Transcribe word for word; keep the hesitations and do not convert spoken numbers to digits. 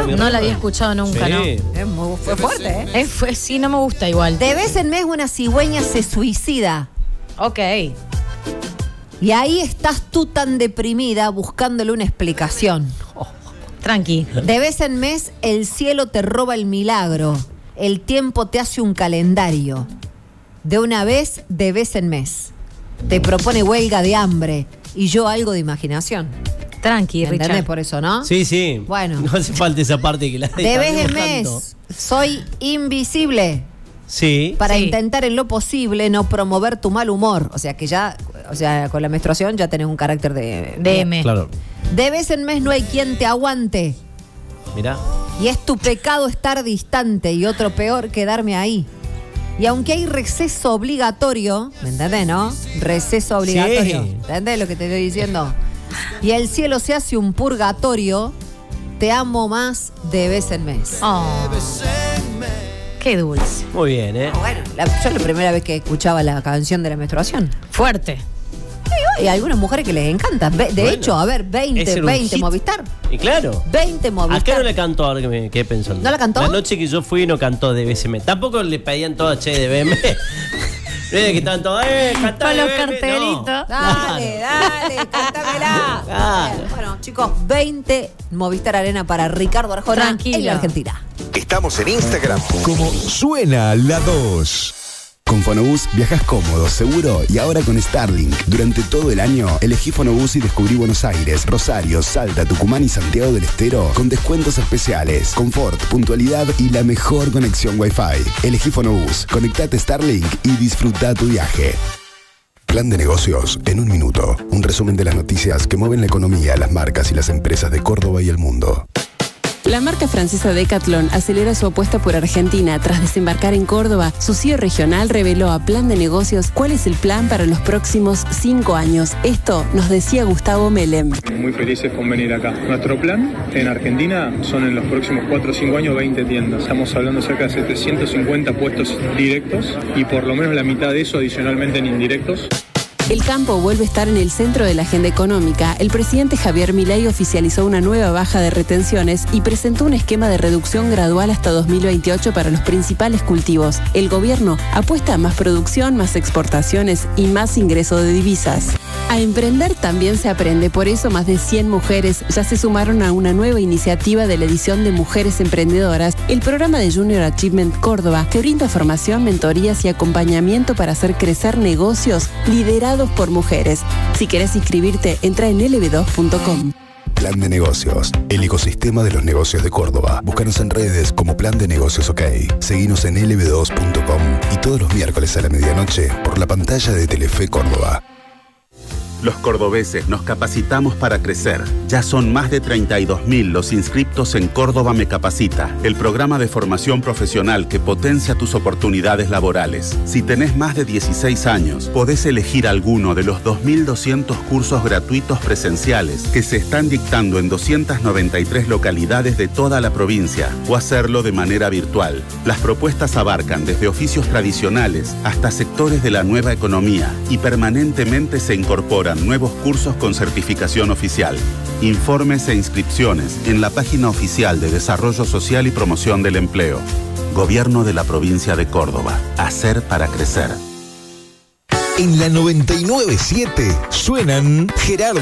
mi No rima. la había escuchado nunca, Sí. ¿no? Es muy, fue fuerte, ¿eh? Eh, fue, sí, no me gusta igual. De vez en mes una cigüeña se suicida. Ok. Y ahí estás tú tan deprimida buscándole una explicación. Tranqui. De vez en mes el cielo te roba el milagro. El tiempo te hace un calendario. De una vez, de vez en mes. Te propone huelga de hambre y yo algo de imaginación. Tranqui, ¿Entendés Richard. por eso, no? Sí, sí. Bueno. No hace falta esa parte que la De vez en tanto. mes soy invisible Sí. para Sí. intentar en lo posible no promover tu mal humor. O sea que ya, o sea, con la menstruación ya tenés un carácter de... D M. Claro. De vez en mes no hay quien te aguante. Mirá. Y es tu pecado estar distante y otro peor quedarme ahí. Y aunque hay receso obligatorio, ¿me entendés, no? Receso obligatorio. Sí. ¿Entendés lo que te estoy diciendo? Y el cielo se hace un purgatorio, te amo más de vez en mes. Oh. Qué dulce. Muy bien, ¿eh? Bueno, la- yo la primera vez que escuchaba la canción de la menstruación. Fuerte. Y hay algunas mujeres que les encantan. Ve- De Bueno, hecho, a ver, es veinte, un veinte hit. Movistar. Y claro. veinte Movistar. Acá no la cantó, ahora que me quedé pensando. ¿No la cantó? La noche que yo fui no cantó de B S M. Tampoco le pedían todas che de B M. No es que estaban todos, eh, cantá Con de los B M. cartelitos. No. Dale, dale, cántamela. Claro. Bueno, chicos, veinte Movistar Arena para Ricardo Arjona Tranquilo. en la Argentina. Estamos en Instagram. Como suena la dos. Con Fonobús viajas cómodo, seguro y ahora con Starlink. Durante todo el año, elegí Fonobús y descubrí Buenos Aires, Rosario, Salta, Tucumán y Santiago del Estero con descuentos especiales, confort, puntualidad y la mejor conexión Wi-Fi. Elegí Fonobús, conectate Starlink y disfruta tu viaje. Plan de negocios en un minuto. Un resumen de las noticias que mueven la economía, las marcas y las empresas de Córdoba y el mundo. La marca francesa Decathlon acelera su apuesta por Argentina. Tras desembarcar en Córdoba, su C E O regional reveló a Plan de Negocios cuál es el plan para los próximos cinco años. Esto nos decía Gustavo Melem. Muy felices con venir acá. Nuestro plan en Argentina son en los próximos cuatro o cinco años veinte tiendas. Estamos hablando cerca de setecientos cincuenta puestos directos y por lo menos la mitad de eso adicionalmente en indirectos. El campo vuelve a estar en el centro de la agenda económica. El presidente Javier Milei oficializó una nueva baja de retenciones y presentó un esquema de reducción gradual hasta dos mil veintiocho para los principales cultivos. El gobierno apuesta a más producción, más exportaciones y más ingreso de divisas. A emprender también se aprende, por eso más de cien mujeres ya se sumaron a una nueva iniciativa de la edición de Mujeres Emprendedoras, el programa de Junior Achievement Córdoba, que brinda formación, mentorías y acompañamiento para hacer crecer negocios liderados por mujeres. Si querés inscribirte, entra en L B dos punto com. Plan de Negocios, el ecosistema de los negocios de Córdoba. Búscanos en redes como Plan de Negocios OK. Seguinos en L B dos punto com y todos los miércoles a la medianoche por la pantalla de Telefe Córdoba. Los cordobeses nos capacitamos para crecer. Ya son más de treinta y dos mil los inscriptos en Córdoba Me Capacita, el programa de formación profesional que potencia tus oportunidades laborales. Si tenés más de dieciséis años, podés elegir alguno de los dos mil doscientos cursos gratuitos presenciales que se están dictando en doscientas noventa y tres localidades de toda la provincia o hacerlo de manera virtual. Las propuestas abarcan desde oficios tradicionales hasta sectores de la nueva economía y permanentemente se incorporan nuevos cursos con certificación oficial. Informes e inscripciones en la página oficial de Desarrollo Social y Promoción del Empleo. Gobierno de la Provincia de Córdoba. Hacer para crecer. En la noventa y nueve punto siete suenan Gerardo